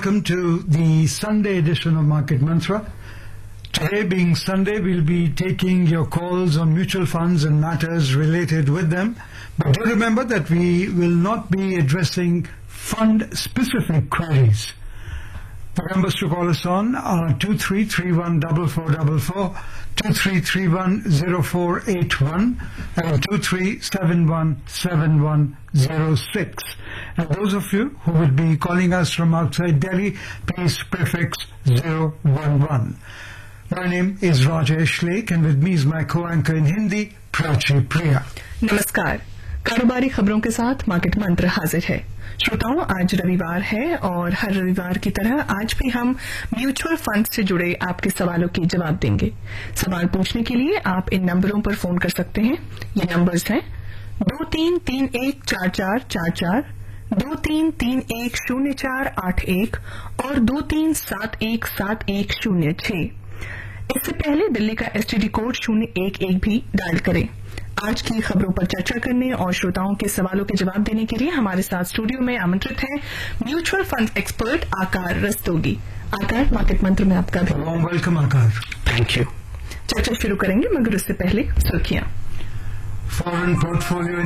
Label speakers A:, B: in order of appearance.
A: Welcome to the Sunday edition of Market Mantra. Today being Sunday, we'll be taking your calls on mutual funds and matters related with them. But do remember that we will not be addressing fund-specific queries. The numbers to call us on are 23314444, 23310481, and 23717106. And those of you who will be calling us from outside Delhi, please prefix 011. My name is Rajesh Lake, and with me is my co-anchor in Hindi, Prachi Priya.
B: नमस्कार, कारोबारी खबरों के साथ market मंत्र हाजिर है। श्रोताओं, आज रविवार है और हर रविवार की तरह आज भी हम म्यूचुअल फंड से जुड़े आपके सवालों के जवाब देंगे। सवाल पूछने के लिए आप इन नंबरों पर फोन कर सकते हैं। ये नंबर्स हैं 23314444, 23310481 और 23717106। इससे पहले दिल्ली का एसटीडी कोड 011 भी डायल करें। आज की खबरों पर चर्चा करने और श्रोताओं के सवालों के जवाब देने के लिए हमारे साथ स्टूडियो में आमंत्रित हैं म्यूचुअल फंड एक्सपर्ट आकार रस्तोगी। आकार, मार्केट मंत्र में आपका भी
A: वेलकम आकार।
B: Thank you. चर्चा शुरू करेंगे मगर उससे पहले सुर्खियां।
A: Foreign portfolio